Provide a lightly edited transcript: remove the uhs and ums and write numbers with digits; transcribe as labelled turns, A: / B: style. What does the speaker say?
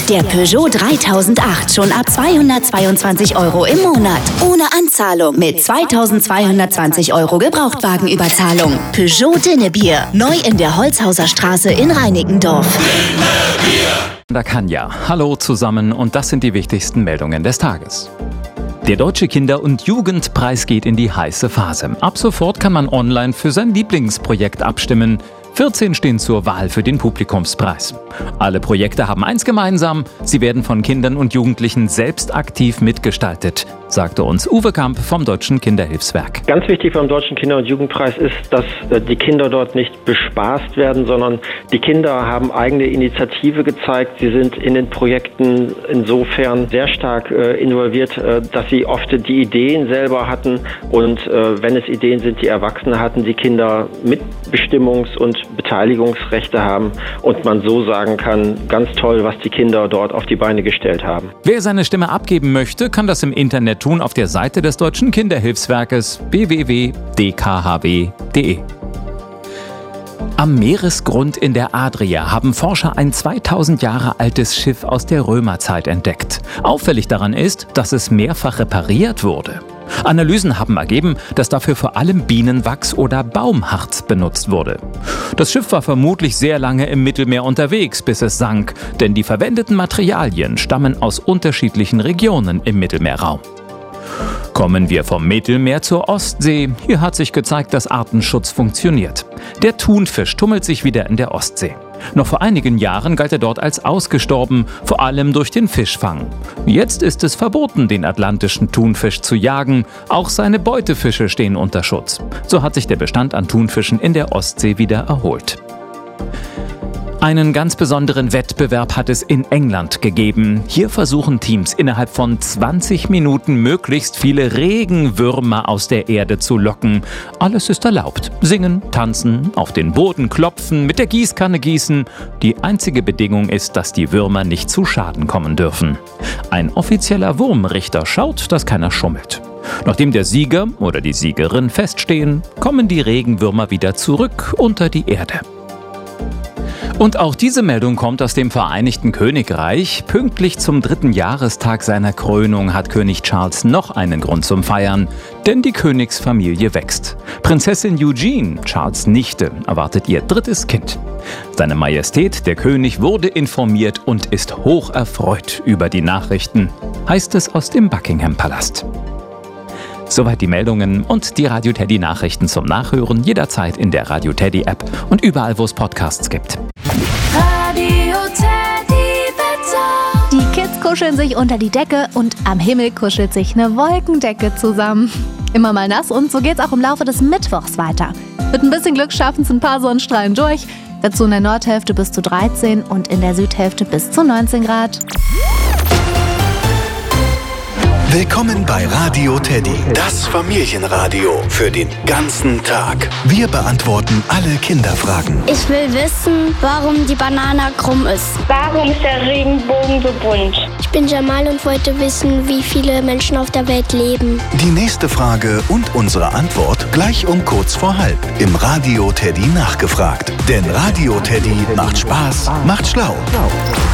A: Der Peugeot 3008 schon ab 222 € im Monat. Ohne Anzahlung mit 2220 € Gebrauchtwagenüberzahlung. Peugeot Dinnebier. Neu in der Holzhauser Straße in Reinickendorf.
B: Da kann ja. Hallo zusammen und das sind die wichtigsten Meldungen des Tages. Der Deutsche Kinder- und Jugendpreis geht in die heiße Phase. Ab sofort kann man online für sein Lieblingsprojekt abstimmen. 14 stehen zur Wahl für den Publikumspreis. Alle Projekte haben eins gemeinsam: sie werden von Kindern und Jugendlichen selbst aktiv mitgestaltet, sagte uns Uwe Kamp vom Deutschen Kinderhilfswerk.
C: Ganz wichtig beim Deutschen Kinder- und Jugendpreis ist, dass die Kinder dort nicht bespaßt werden, sondern die Kinder haben eigene Initiative gezeigt. Sie sind in den Projekten insofern sehr stark involviert, dass sie oft die Ideen selber hatten. Und wenn es Ideen sind, die Erwachsene hatten, die Kinder Mitbestimmungs- und Beteiligungsrechte haben und man so sagen kann, ganz toll, was die Kinder dort auf die Beine gestellt haben.
B: Wer seine Stimme abgeben möchte, kann das im Internet tun auf der Seite des Deutschen Kinderhilfswerkes www.dkhw.de. Am Meeresgrund in der Adria haben Forscher ein 2000 Jahre altes Schiff aus der Römerzeit entdeckt. Auffällig daran ist, dass es mehrfach repariert wurde. Analysen haben ergeben, dass dafür vor allem Bienenwachs oder Baumharz benutzt wurde. Das Schiff war vermutlich sehr lange im Mittelmeer unterwegs, bis es sank, denn die verwendeten Materialien stammen aus unterschiedlichen Regionen im Mittelmeerraum. Kommen wir vom Mittelmeer zur Ostsee. Hier hat sich gezeigt, dass Artenschutz funktioniert. Der Thunfisch tummelt sich wieder in der Ostsee. Noch vor einigen Jahren galt er dort als ausgestorben, vor allem durch den Fischfang. Jetzt ist es verboten, den atlantischen Thunfisch zu jagen. Auch seine Beutefische stehen unter Schutz. So hat sich der Bestand an Thunfischen in der Ostsee wieder erholt. Einen ganz besonderen Wettbewerb hat es in England gegeben. Hier versuchen Teams innerhalb von 20 Minuten möglichst viele Regenwürmer aus der Erde zu locken. Alles ist erlaubt. Singen, tanzen, auf den Boden klopfen, mit der Gießkanne gießen. Die einzige Bedingung ist, dass die Würmer nicht zu Schaden kommen dürfen. Ein offizieller Wurmrichter schaut, dass keiner schummelt. Nachdem der Sieger oder die Siegerin feststehen, kommen die Regenwürmer wieder zurück unter die Erde. Und auch diese Meldung kommt aus dem Vereinigten Königreich. Pünktlich zum 3. Jahrestag seiner Krönung hat König Charles noch einen Grund zum Feiern, denn die Königsfamilie wächst. Prinzessin Eugenie, Charles' Nichte, erwartet ihr 3. Kind. Seine Majestät, der König, wurde informiert und ist hoch erfreut über die Nachrichten, heißt es aus dem Buckingham-Palast. Soweit die Meldungen und die Radio Teddy Nachrichten zum Nachhören jederzeit in der Radio Teddy App und überall, wo es Podcasts gibt.
D: Radio Teddy Wetter. Die Kids kuscheln sich unter die Decke und am Himmel kuschelt sich eine Wolkendecke zusammen. Immer mal nass und so geht's auch im Laufe des Mittwochs weiter. Mit ein bisschen Glück schaffen es ein paar Sonnenstrahlen durch. Dazu in der Nordhälfte bis zu 13 und in der Südhälfte bis zu 19 Grad.
E: Willkommen bei Radio Teddy, das Familienradio für den ganzen Tag. Wir beantworten alle Kinderfragen.
F: Ich will wissen, warum die Banane krumm ist.
G: Warum ist der Regenbogen so bunt?
F: Ich bin Jamal und wollte wissen, wie viele Menschen auf der Welt leben.
E: Die nächste Frage und unsere Antwort gleich um kurz vor halb im Radio Teddy nachgefragt. Denn Radio Teddy macht Spaß, macht schlau.